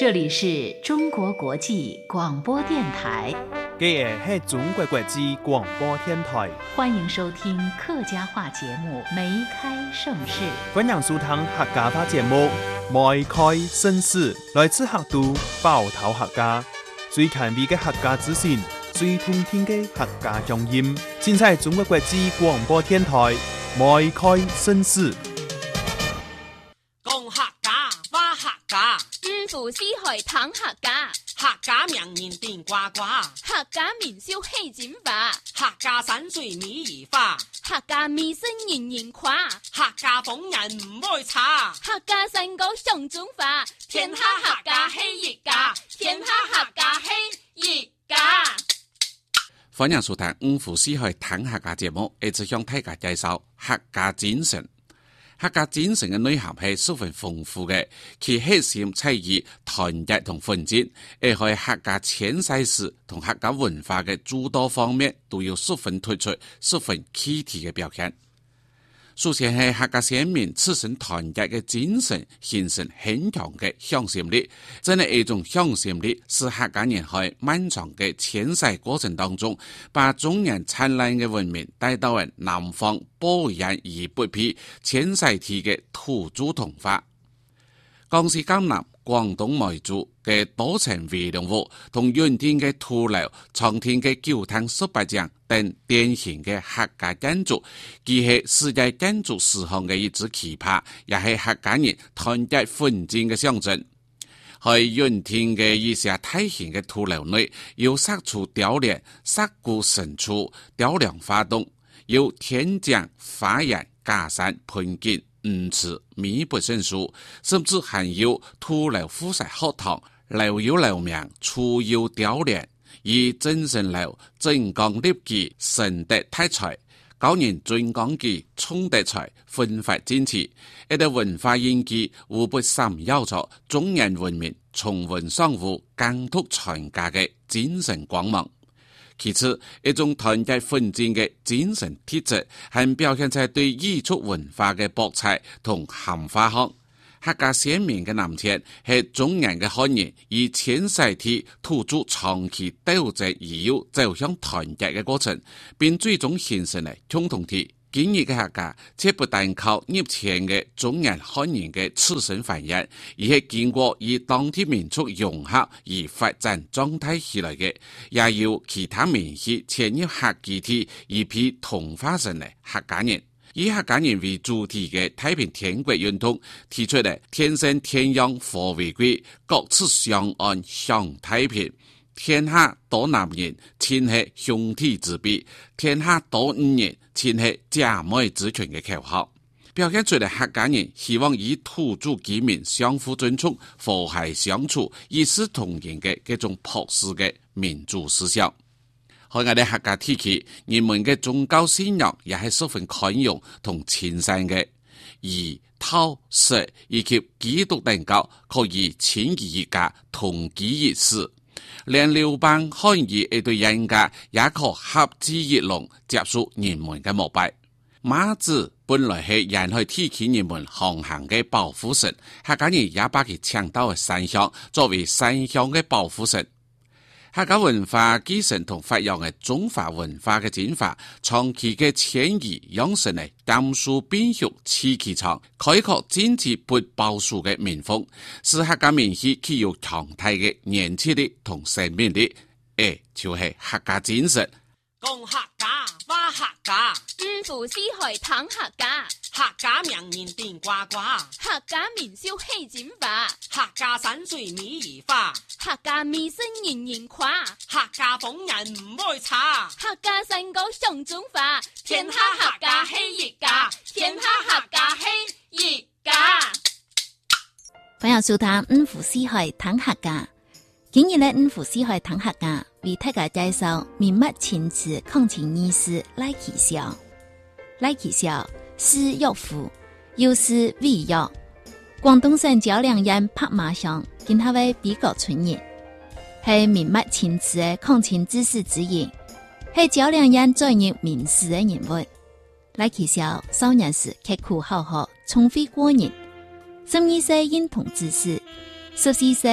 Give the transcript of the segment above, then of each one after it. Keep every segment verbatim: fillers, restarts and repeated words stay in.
这里是中国国际广播电台。 这个是中国国际广播电台， 欢迎收听客家话节目《梅开盛世》。 欢迎收听客家话节目《梅开盛世》，来自客都包头客家，最前卫的客家资訊，最通天的客家聲音，現在中國國際廣播電台梅開盛世。 講客家話客家， 五湖四海談客家， 客家名人變呱呱， 客家名笑戲展華， 客家山水美如花， 客家美聲人人誇， 客家風人唔會差， 客家山歌上中華， 天下客家喜熱家，天下客家喜熱家。 歡迎收聽五湖四海談客家節目，一直向大家介紹客家精神。客家精神嘅內涵係十分豐富嘅，其核心在於團結同奮進，而喺客家前世史同客家文化嘅諸多方面都有十分突出、十分具體嘅表現。首先係客家先民自身團結嘅精神形成很強嘅向心力，真係一種向心力使客家人喺漫長嘅前世過程當中，把中原燦爛嘅文明帶到人南方波然而不偏前世體嘅土著同化。江西江南、廣東梅州嘅多層圍龍湖同雲天嘅土樓、長天嘅九灘十八將等典型嘅客家建築，既係世界建築史上嘅一支奇葩，也係客家人團結奮進嘅象徵。喺雲天嘅一些大型嘅土樓內，有石柱雕梁、石鼓神柱、雕梁花洞，有天井、花園、假山、盆景、五池、密不勝數，甚至還有土樓附設學堂，樓有樓名，柱有雕梁，以真神樓、真剛立基、神德太才、高人尊講基、衝德才、奮發精奇，一啲文化印記無不閃耀咗中原文明從文尚武、疆土傳家嘅精神光芒。其次，一種團結奮進嘅精神體質，係表現在對異族文化嘅博采同含化上。客家先民嘅南遷係中原嘅漢人以前世體土著長期鬥爭而要走向團結嘅過程，並最終形成了共同體。今日嘅客家，且不但靠入遷嘅中原漢人嘅自身繁衍，而係經過以當地民族融合而發展狀態起來嘅，也有其他民系遷入客家體而被同化成嘅客家人。以客家人為主體嘅太平天國運動提出嚟天生天養和為貴，各自相安享太平。天下多男人，親係兄弟之別；天下多女人，親係姐妹之群嘅口號，表現出嚟客家人希望以土著居民相互尊重、和諧相處、一視同仁嘅嗰種樸實嘅民主思想。喺我哋客家地區，人們嘅宗教信仰也係十分寬容同親善嘅，以討食以及基督等教可以親義一家，同居一室。連劉邦漢義一對人家也可合之一龍，接受人們嘅膜拜。馬子本來係沿海地區人們航行嘅保護神，客家人也把佢搶到山鄉，作為山鄉嘅保護神。客家文化繼承同發揚嘅中華文化嘅進化，長期嘅遷移養成嘅甘肅邊域刺激場，開闊經濟不保守嘅民風，使客家民系具有強大嘅粘稠力同生命力。誒，就係客家精神。 講客家話客家， 五湖四海談客家， 客家名人變呱呱， 客家名笑戲展華， 客家山水美如花， 客家美聲人人誇， 客家風人唔會差， 客家山歌上中華， 天下客家喜熱家，天下客家喜熱家。 歡迎收聽五湖四海談客家。今日咧五湖四海談客家為大家介紹明末清詞抗清義士賴其孝。賴其孝是岳父，又是魏岳，廣東省蕉梁縣拍馬鄉今他為比較村人，係明末清詞嘅抗清志士之一，係蕉梁縣最入名士嘅人物。賴其孝少年時刻苦好學，聰慧過人，十二歲因同致仕，十四歲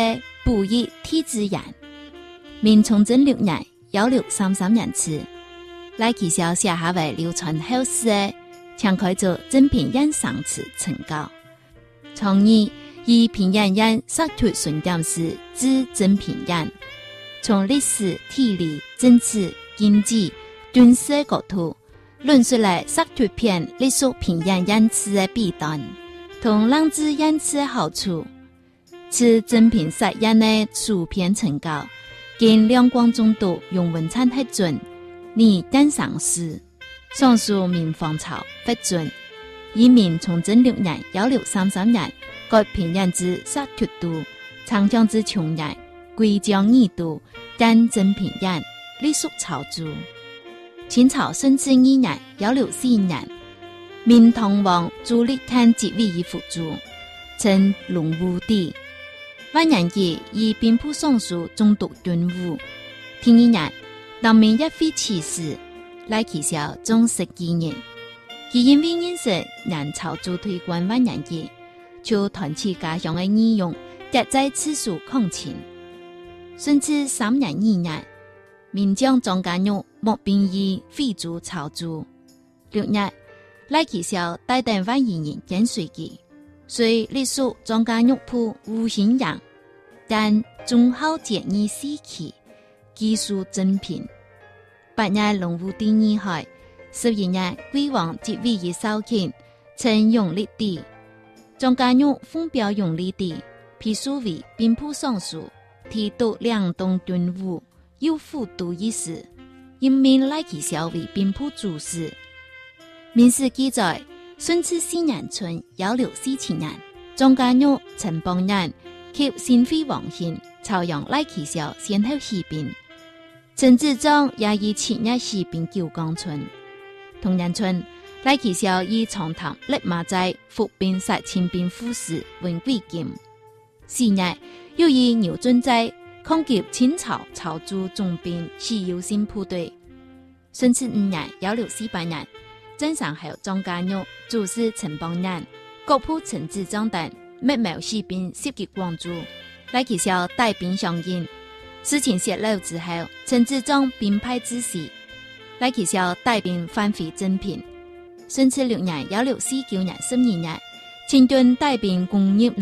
补以体制人。明崇祯六年（一六三三年）次，赖其孝写下为流传后世的，常改做真平院上词成稿，从而以平院院设脱顺点式至真平院，从历史、地理、政治、经济、军事的角度，论述了设脱篇隶属平院院次的弊端，同浪子院次的好处。此真平实验的书篇成稿，经两广总督用文灿核准，拟登上诗，上书明皇朝核准，以明崇祯六年（一六三三年）改平院之设脱度，长江之穷人归将二度，兼真平院隶属朝主。清朝顺治二年（一六四年），明同王朱棣看即位以辅助，称龙武帝。万人节以兵部尚书中督军务。第二年，当明一妃去世，赖其孝终十几年。佢因为认识南朝主推广万人节，就团起家乡的义勇，夹在此处抗清。顺治三年二年，明将庄家玉募兵以废除朝主。六月，赖其孝带领万余人跟随佢。虽隶属庄家玉铺无形人，但忠孝节义死去，技术真平。八月龙武帝二害，十二月贵王即位以少卿，称永历帝。庄家玉封表永历帝，批书为兵部尚书，提督两东军务，右辅都御史，任命赖其孝为兵部主事。明史记载，顺治四年春（一六四七年），庄家玉、陈邦彦及新妃王宪朝阳赖其孝先后起兵。陈志忠也以七日起兵九江村。同年春，赖其孝以长潭立马寨伏兵杀清兵副使文贵金。四日，又以牛津寨攻击清朝朝主重兵西游新部队。顺治五年（一六四八年），镇上后庄家玉、主事陈邦彦、国铺陈志忠等密谋士兵袭击广州，赖其孝带兵相迎。事情泄露之后，陈志忠兵败致死，赖其孝带兵返回真平。顺治六年（一六四九年）十二日，清军带兵攻入